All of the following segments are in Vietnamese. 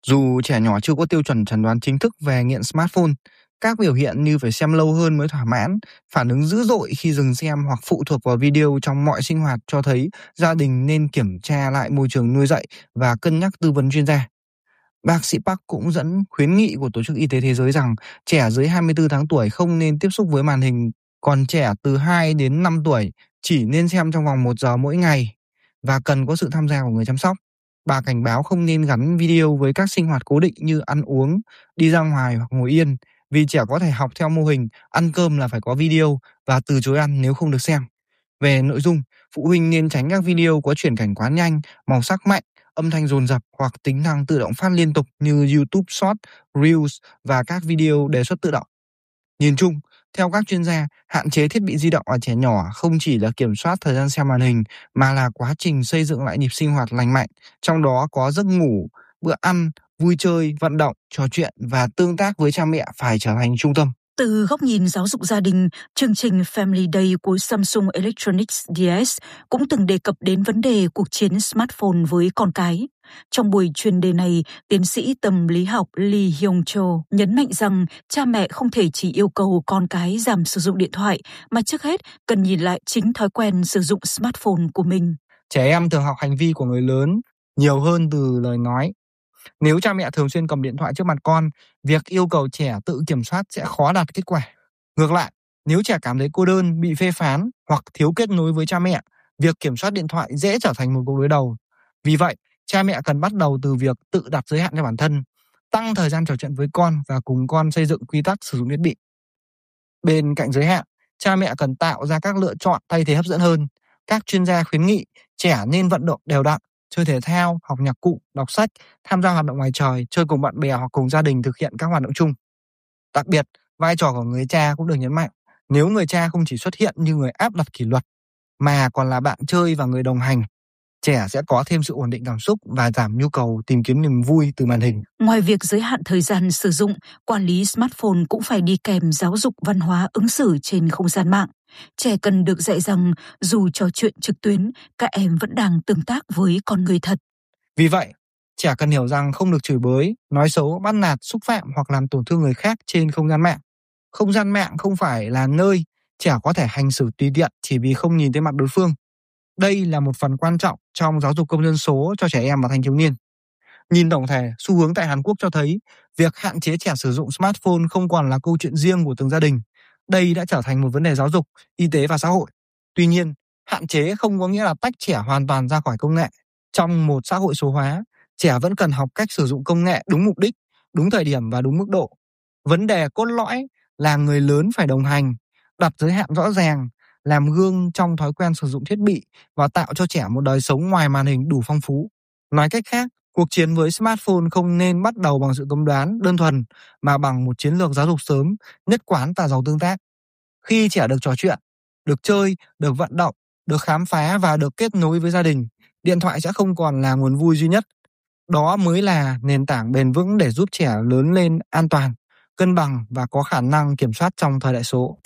Dù trẻ nhỏ chưa có tiêu chuẩn chẩn đoán chính thức về nghiện smartphone, các biểu hiện như phải xem lâu hơn mới thỏa mãn, phản ứng dữ dội khi dừng xem hoặc phụ thuộc vào video trong mọi sinh hoạt cho thấy gia đình nên kiểm tra lại môi trường nuôi dạy và cân nhắc tư vấn chuyên gia. Bác sĩ Park cũng dẫn khuyến nghị của Tổ chức Y tế Thế giới rằng trẻ dưới 24 tháng tuổi không nên tiếp xúc với màn hình, còn trẻ từ 2 đến 5 tuổi chỉ nên xem trong vòng 1 giờ mỗi ngày và cần có sự tham gia của người chăm sóc. Bà cảnh báo không nên gắn video với các sinh hoạt cố định như ăn uống, đi ra ngoài hoặc ngồi yên, vì trẻ có thể học theo mô hình ăn cơm là phải có video và từ chối ăn nếu không được xem. Về nội dung, phụ huynh nên tránh các video có chuyển cảnh quá nhanh, màu sắc mạnh, âm thanh dồn dập hoặc tính năng tự động phát liên tục như YouTube Short, Reels và các video đề xuất tự động. Nhìn chung, theo các chuyên gia, hạn chế thiết bị di động ở trẻ nhỏ không chỉ là kiểm soát thời gian xem màn hình mà là quá trình xây dựng lại nhịp sinh hoạt lành mạnh, trong đó có giấc ngủ, bữa ăn, vui chơi, vận động, trò chuyện và tương tác với cha mẹ phải trở thành trung tâm. Từ góc nhìn giáo dục gia đình, chương trình Family Day của Samsung Electronics DS cũng từng đề cập đến vấn đề cuộc chiến smartphone với con cái. Trong buổi chuyên đề này, tiến sĩ tâm lý học Lee Hyung Cho nhấn mạnh rằng cha mẹ không thể chỉ yêu cầu con cái giảm sử dụng điện thoại, mà trước hết cần nhìn lại chính thói quen sử dụng smartphone của mình. Trẻ em thường học hành vi của người lớn nhiều hơn từ lời nói. Nếu cha mẹ thường xuyên cầm điện thoại trước mặt con, việc yêu cầu trẻ tự kiểm soát sẽ khó đạt kết quả. Ngược lại, nếu trẻ cảm thấy cô đơn, bị phê phán hoặc thiếu kết nối với cha mẹ, việc kiểm soát điện thoại dễ trở thành một cuộc đối đầu. Vì vậy, cha mẹ cần bắt đầu từ việc tự đặt giới hạn cho bản thân, tăng thời gian trò chuyện với con và cùng con xây dựng quy tắc sử dụng thiết bị. Bên cạnh giới hạn, cha mẹ cần tạo ra các lựa chọn thay thế hấp dẫn hơn. Các chuyên gia khuyến nghị trẻ nên vận động đều đặn, chơi thể thao, học nhạc cụ, đọc sách, tham gia hoạt động ngoài trời, chơi cùng bạn bè hoặc cùng gia đình thực hiện các hoạt động chung. Đặc biệt, vai trò của người cha cũng được nhấn mạnh. Nếu người cha không chỉ xuất hiện như người áp đặt kỷ luật, mà còn là bạn chơi và người đồng hành, trẻ sẽ có thêm sự ổn định cảm xúc và giảm nhu cầu tìm kiếm niềm vui từ màn hình. Ngoài việc giới hạn thời gian sử dụng, quản lý smartphone cũng phải đi kèm giáo dục văn hóa ứng xử trên không gian mạng. Trẻ cần được dạy rằng dù trò chuyện trực tuyến, các em vẫn đang tương tác với con người thật. Vì vậy, trẻ cần hiểu rằng không được chửi bới, nói xấu, bắt nạt, xúc phạm hoặc làm tổn thương người khác trên không gian mạng. Không gian mạng không phải là nơi trẻ có thể hành xử tùy tiện chỉ vì không nhìn thấy mặt đối phương. Đây là một phần quan trọng trong giáo dục công dân số cho trẻ em và thanh thiếu niên. Nhìn tổng thể, xu hướng tại Hàn Quốc cho thấy việc hạn chế trẻ sử dụng smartphone không còn là câu chuyện riêng của từng gia đình. Đây đã trở thành một vấn đề giáo dục, y tế và xã hội. Tuy nhiên, hạn chế không có nghĩa là tách trẻ hoàn toàn ra khỏi công nghệ. Trong một xã hội số hóa, trẻ vẫn cần học cách sử dụng công nghệ đúng mục đích, đúng thời điểm và đúng mức độ. Vấn đề cốt lõi là người lớn phải đồng hành, đặt giới hạn rõ ràng, làm gương trong thói quen sử dụng thiết bị và tạo cho trẻ một đời sống ngoài màn hình đủ phong phú. Nói cách khác, cuộc chiến với smartphone không nên bắt đầu bằng sự cấm đoán đơn thuần, mà bằng một chiến lược giáo dục sớm, nhất quán và giàu tương tác. Khi trẻ được trò chuyện, được chơi, được vận động, được khám phá và được kết nối với gia đình, điện thoại sẽ không còn là nguồn vui duy nhất. Đó mới là nền tảng bền vững để giúp trẻ lớn lên an toàn, cân bằng và có khả năng kiểm soát trong thời đại số.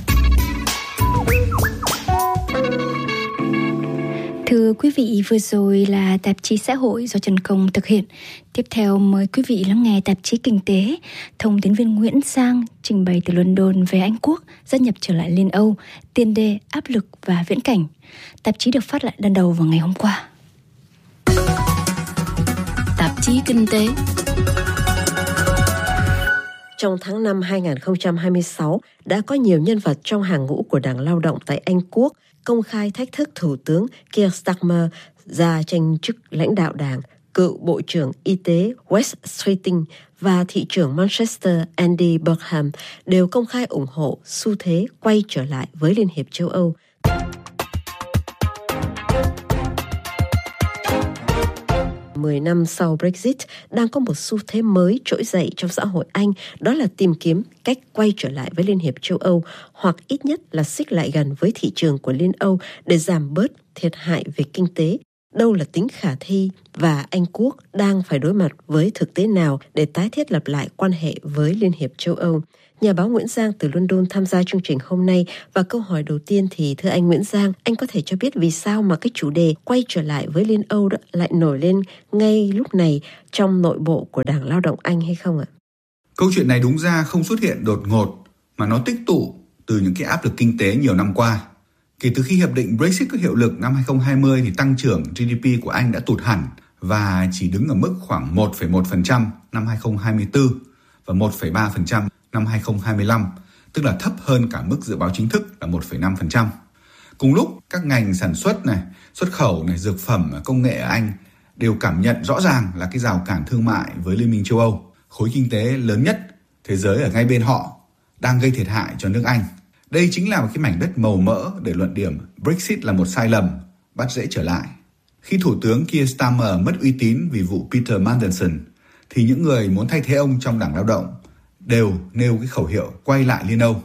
Thưa quý vị, vừa rồi là tạp chí xã hội do Trần Công thực hiện. Tiếp theo mời quý vị lắng nghe tạp chí kinh tế. Thông tín viên Nguyễn Sang trình bày từ London về Anh Quốc gia nhập trở lại Liên Âu, tiền đề, áp lực và viễn cảnh. Tạp chí được phát lại lần đầu vào ngày hôm qua. Tạp chí kinh tế. Trong tháng 5 2026, đã có nhiều nhân vật trong hàng ngũ của Đảng Lao động tại Anh Quốc công khai thách thức Thủ tướng Keir Starmer ra tranh chức lãnh đạo đảng. Cựu Bộ trưởng Y tế Wes Streeting và thị trưởng Manchester Andy Burnham đều công khai ủng hộ xu thế quay trở lại với Liên hiệp châu Âu. 10 năm sau Brexit, đang có một xu thế mới trỗi dậy trong xã hội Anh, đó là tìm kiếm cách quay trở lại với Liên hiệp châu Âu, hoặc ít nhất là xích lại gần với thị trường của Liên Âu để giảm bớt thiệt hại về kinh tế. đâu là tính khả thi và Anh Quốc đang phải đối mặt với thực tế nào để tái thiết lập lại quan hệ với Liên hiệp châu Âu. Nhà báo Nguyễn Giang từ London tham gia chương trình hôm nay, và câu hỏi đầu tiên thì thưa anh Nguyễn Giang, anh có thể cho biết vì sao mà cái chủ đề quay trở lại với Liên Âu đó lại nổi lên ngay lúc này trong nội bộ của Đảng Lao động Anh hay không ạ? Câu chuyện này đúng ra không xuất hiện đột ngột mà nó tích tụ từ những cái áp lực kinh tế nhiều năm qua. Kể từ khi hiệp định Brexit có hiệu lực năm 2020 thì tăng trưởng GDP của Anh đã tụt hẳn và chỉ đứng ở mức khoảng 1,1% năm 2024 và 1,3% năm 2025, tức là thấp hơn cả mức dự báo chính thức là 1,5%. Cùng lúc, các ngành sản xuất này, xuất khẩu này, dược phẩm, công nghệ ở Anh đều cảm nhận rõ ràng là cái rào cản thương mại với Liên minh châu Âu, khối kinh tế lớn nhất thế giới ở ngay bên họ, đang gây thiệt hại cho nước Anh. Đây chính là một cái mảnh đất màu mỡ để luận điểm Brexit là một sai lầm, bắt dễ trở lại. Khi Thủ tướng Keir Starmer mất uy tín vì vụ Peter Mandelson, thì những người muốn thay thế ông trong Đảng Lao động đều nêu cái khẩu hiệu quay lại Liên Âu.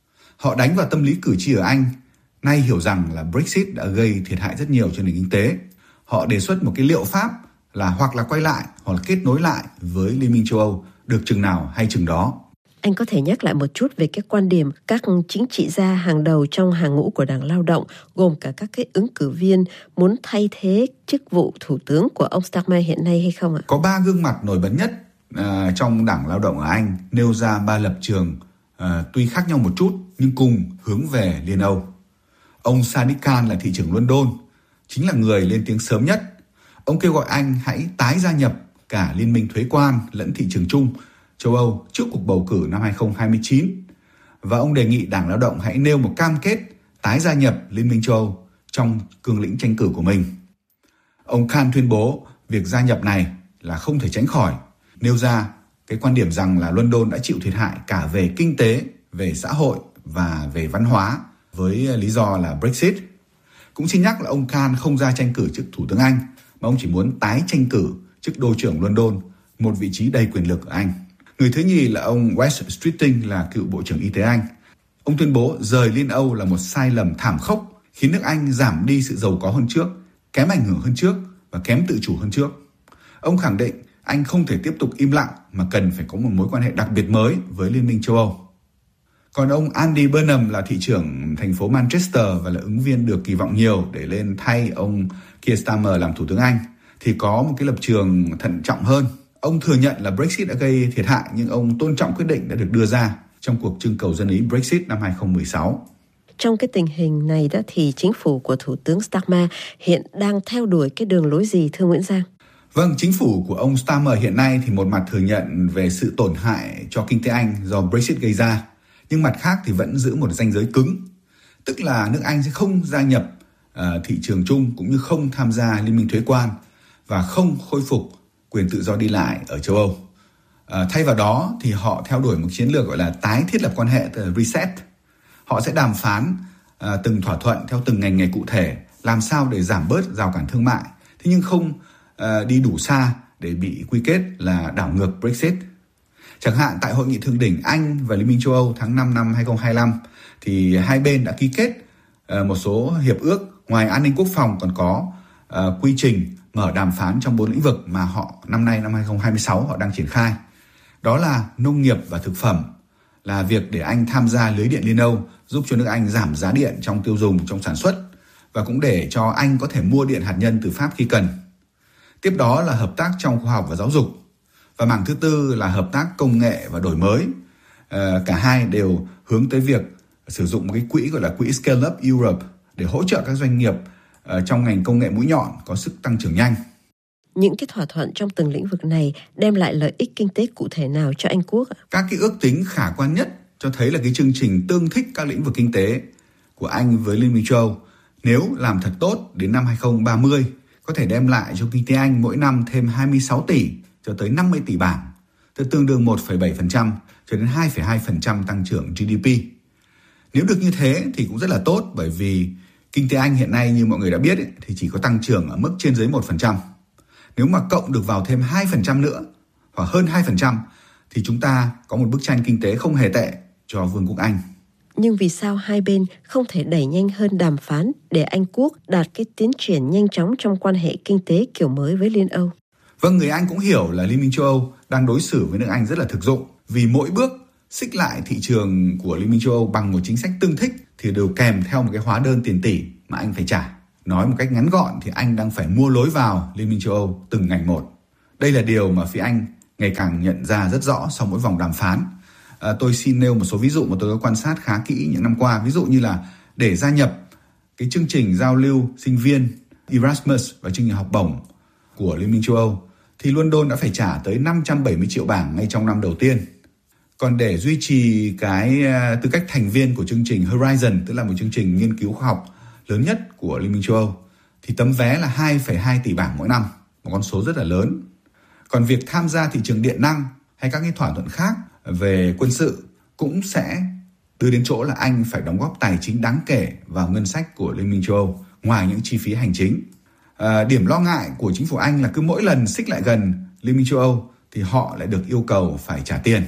Họ đánh vào tâm lý cử tri ở Anh, nay hiểu rằng là Brexit đã gây thiệt hại rất nhiều cho nền kinh tế. Họ đề xuất một cái liệu pháp là hoặc là quay lại hoặc là kết nối lại với Liên minh châu Âu, được chừng nào hay chừng đó. Anh có thể nhắc lại một chút về cái quan điểm các chính trị gia hàng đầu trong hàng ngũ của Đảng Lao động, gồm cả các cái ứng cử viên muốn thay thế chức vụ Thủ tướng của ông Starmer hiện nay hay không ạ? Có 3 gương mặt nổi bật nhất trong Đảng Lao động ở Anh, nêu ra 3 lập trường tuy khác nhau một chút nhưng cùng hướng về Liên Âu. Ông Sadiq Khan là thị trưởng London, chính là người lên tiếng sớm nhất. Ông kêu gọi Anh hãy tái gia nhập cả Liên minh thuế quan lẫn thị trường chung châu Âu trước cuộc bầu cử năm 2029. Và ông đề nghị Đảng Lao động hãy nêu một cam kết tái gia nhập Liên minh châu Âu trong cương lĩnh tranh cử của mình. Ông Khan tuyên bố việc gia nhập này là không thể tránh khỏi, nêu ra cái quan điểm rằng là London đã chịu thiệt hại cả về kinh tế, về xã hội và về văn hóa với lý do là Brexit. Cũng xin nhắc là ông Khan không ra tranh cử chức Thủ tướng Anh, mà ông chỉ muốn tái tranh cử chức đô trưởng London, một vị trí đầy quyền lực ở Anh. Người thứ nhì là ông Wes Streeting, là cựu Bộ trưởng Y tế Anh. Ông tuyên bố rời Liên Âu là một sai lầm thảm khốc, khiến nước Anh giảm đi sự giàu có hơn trước, kém ảnh hưởng hơn trước và kém tự chủ hơn trước. Ông khẳng định Anh không thể tiếp tục im lặng mà cần phải có một mối quan hệ đặc biệt mới với Liên minh châu Âu. Còn ông Andy Burnham là thị trưởng thành phố Manchester và là ứng viên được kỳ vọng nhiều để lên thay ông Keir Starmer làm Thủ tướng Anh, thì có một cái lập trường thận trọng hơn. Ông thừa nhận là Brexit đã gây thiệt hại, nhưng ông tôn trọng quyết định đã được đưa ra trong cuộc trưng cầu dân Ý Brexit năm 2016. Trong cái tình hình này đó thì chính phủ của Thủ tướng Starmer hiện đang theo đuổi cái đường lối gì thưa Nguyễn Giang? Vâng, chính phủ của ông Starmer hiện nay thì một mặt thừa nhận về sự tổn hại cho kinh tế Anh do Brexit gây ra, nhưng mặt khác thì vẫn giữ một ranh giới cứng, tức là nước Anh sẽ không gia nhập thị trường chung cũng như không tham gia Liên minh thuế quan và không khôi phục quyền tự do đi lại ở châu Âu. Thay vào đó thì họ theo đuổi một chiến lược gọi là tái thiết lập quan hệ, tức là reset. Họ sẽ đàm phán từng thỏa thuận theo từng ngành nghề cụ thể, làm sao để giảm bớt rào cản thương mại, thế nhưng không đi đủ xa để bị quy kết là đảo ngược Brexit. Chẳng hạn tại Hội nghị thượng đỉnh Anh và Liên minh châu Âu tháng 5 năm 2025 thì hai bên đã ký kết một số hiệp ước, ngoài an ninh quốc phòng còn có quy trình mở đàm phán trong 4 lĩnh vực mà họ năm 2026 họ đang triển khai. Đó là nông nghiệp và thực phẩm, là việc để Anh tham gia lưới điện Liên Âu, giúp cho nước Anh giảm giá điện trong tiêu dùng, trong sản xuất, và cũng để cho Anh có thể mua điện hạt nhân từ Pháp khi cần. Tiếp đó là hợp tác trong khoa học và giáo dục. Và mảng thứ tư là hợp tác công nghệ và đổi mới. Cả hai đều hướng tới việc sử dụng một cái quỹ gọi là quỹ Scale Up Europe để hỗ trợ các doanh nghiệp trong ngành công nghệ mũi nhọn có sức tăng trưởng nhanh. Những cái thỏa thuận trong từng lĩnh vực này đem lại lợi ích kinh tế cụ thể nào cho Anh Quốc? Các cái ước tính khả quan nhất cho thấy là cái chương trình tương thích các lĩnh vực kinh tế của Anh với Liên minh châu Âu, nếu làm thật tốt đến năm 2030, có thể đem lại cho kinh tế Anh mỗi năm thêm 26 tỷ cho tới 50 tỷ bảng, tương đương 1,7% cho đến 2,2% tăng trưởng GDP. Nếu được như thế thì cũng rất là tốt, bởi vì kinh tế Anh hiện nay như mọi người đã biết thì chỉ có tăng trưởng ở mức trên dưới 1%. Nếu mà cộng được vào thêm 2% nữa hoặc hơn 2% thì chúng ta có một bức tranh kinh tế không hề tệ cho Vương quốc Anh. Nhưng vì sao hai bên không thể đẩy nhanh hơn đàm phán để Anh Quốc đạt cái tiến triển nhanh chóng trong quan hệ kinh tế kiểu mới với Liên Âu? Vâng, người Anh cũng hiểu là Liên minh châu Âu đang đối xử với nước Anh rất là thực dụng, vì mỗi bước xích lại thị trường của Liên minh châu Âu bằng một chính sách tương thích thì đều kèm theo một cái hóa đơn tiền tỷ mà Anh phải trả. Nói một cách ngắn gọn thì Anh đang phải mua lối vào Liên minh châu Âu từng ngày một. Đây là điều mà phía Anh ngày càng nhận ra rất rõ sau mỗi vòng đàm phán. Tôi xin nêu một số ví dụ mà tôi đã quan sát khá kỹ những năm qua. Ví dụ như là để gia nhập cái chương trình giao lưu sinh viên Erasmus và chương trình học bổng của Liên minh châu Âu thì London đã phải trả tới 570 triệu bảng ngay trong năm đầu tiên. Còn để duy trì cái tư cách thành viên của chương trình Horizon, tức là một chương trình nghiên cứu khoa học lớn nhất của Liên minh châu Âu, thì tấm vé là 2,2 tỷ bảng mỗi năm, một con số rất là lớn. Còn việc tham gia thị trường điện năng hay các cái thỏa thuận khác về quân sự cũng sẽ đưa đến chỗ là Anh phải đóng góp tài chính đáng kể vào ngân sách của Liên minh châu Âu, ngoài những chi phí hành chính. Điểm lo ngại của chính phủ Anh là cứ mỗi lần xích lại gần Liên minh châu Âu thì họ lại được yêu cầu phải trả tiền.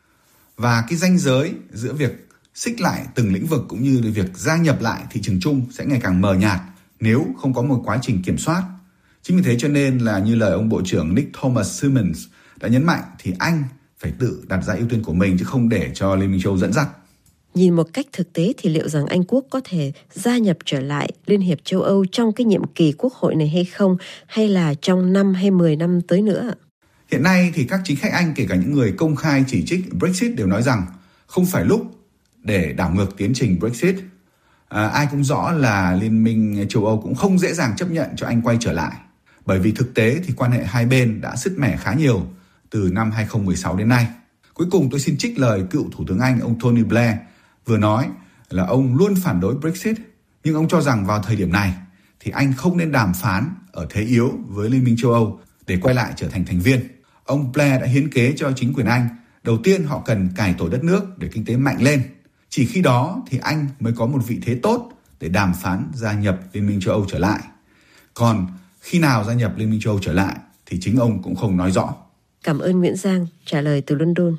Và cái ranh giới giữa việc xích lại từng lĩnh vực cũng như việc gia nhập lại thị trường chung sẽ ngày càng mờ nhạt nếu không có một quá trình kiểm soát. Chính vì thế cho nên là như lời ông Bộ trưởng Nick Thomas Symonds đã nhấn mạnh thì Anh phải tự đặt ra ưu tiên của mình chứ không để cho Liên minh châu Âu dẫn dắt. Nhìn một cách thực tế thì liệu rằng Anh Quốc có thể gia nhập trở lại Liên hiệp châu Âu trong cái nhiệm kỳ quốc hội này hay không, hay là trong 5 hay 10 năm tới nữa? Hiện nay thì các chính khách Anh, kể cả những người công khai chỉ trích Brexit, đều nói rằng không phải lúc để đảo ngược tiến trình Brexit. Ai cũng rõ là Liên minh châu Âu cũng không dễ dàng chấp nhận cho Anh quay trở lại. Bởi vì thực tế thì quan hệ hai bên đã sứt mẻ khá nhiều từ năm 2016 đến nay. Cuối cùng tôi xin trích lời cựu Thủ tướng Anh, ông Tony Blair, vừa nói là ông luôn phản đối Brexit, nhưng ông cho rằng vào thời điểm này thì Anh không nên đàm phán ở thế yếu với Liên minh châu Âu để quay lại trở thành thành viên. Ông Blair đã hiến kế cho chính quyền Anh, đầu tiên họ cần cải tổ đất nước để kinh tế mạnh lên. Chỉ khi đó thì Anh mới có một vị thế tốt để đàm phán gia nhập Liên minh châu Âu trở lại. Còn khi nào gia nhập Liên minh châu Âu trở lại thì chính ông cũng không nói rõ. Cảm ơn Nguyễn Giang trả lời từ London.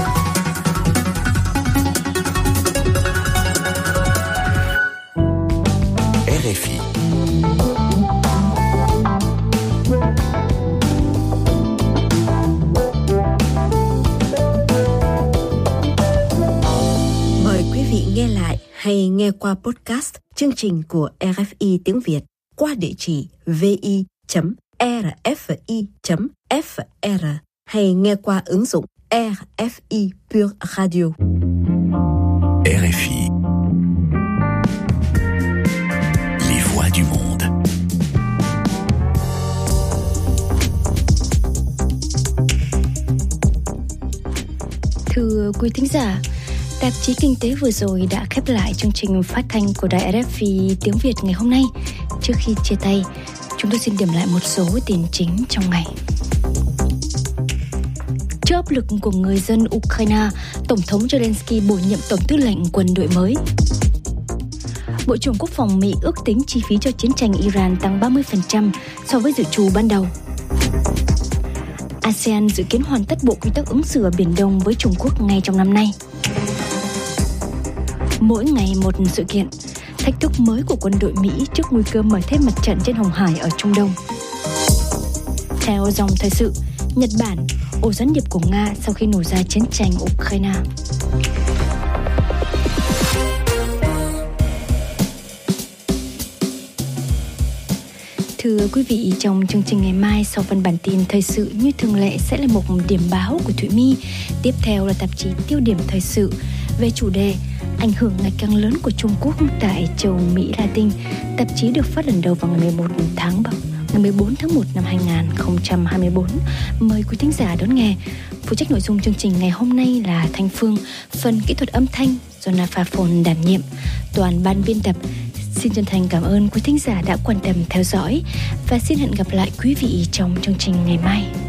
RFI. Mời quý vị nghe lại hay nghe qua podcast chương trình của RFI tiếng Việt qua địa chỉ vi.rfi.fr hay nghe qua ứng dụng RFI Pure Radio. RFI. Les voix du monde. Thưa quý thính giả, tạp chí Kinh tế vừa rồi đã khép lại chương trình phát thanh của đài RFI tiếng Việt ngày hôm nay. Trước khi chia tay, chúng tôi xin điểm lại một số tin chính trong ngày. Trước áp lực của người dân Ukraine, Tổng thống Zelensky bổ nhiệm Tổng tư lệnh quân đội mới. Bộ trưởng Quốc phòng Mỹ ước tính chi phí cho chiến tranh Iran tăng 30% so với dự trù ban đầu. ASEAN dự kiến hoàn tất bộ quy tắc ứng xử ở Biển Đông với Trung Quốc ngay trong năm nay. Mỗi ngày một sự kiện, thách thức mới của quân đội Mỹ trước nguy cơ mở thêm mặt trận trên Hồng Hải ở Trung Đông. Theo dòng thời sự, Nhật Bản, ổ gián điệp của Nga sau khi nổ ra chiến tranh Ukraine. Thưa quý vị, trong chương trình ngày mai sau phần bản tin thời sự như thường lệ sẽ là một điểm báo của Thụy My. Tiếp theo là tạp chí Tiêu điểm thời sự về chủ đề ảnh hưởng ngày càng lớn của Trung Quốc tại châu Mỹ Latin. Tạp chí được phát lần đầu vào ngày 14 tháng 1 năm 2024. Mời quý thính giả đón nghe. Phụ trách nội dung chương trình ngày hôm nay là Thanh Phương, phần kỹ thuật âm thanh do Naphafon đảm nhiệm. Toàn ban biên tập xin chân thành cảm ơn quý thính giả đã quan tâm theo dõi và xin hẹn gặp lại quý vị trong chương trình ngày mai.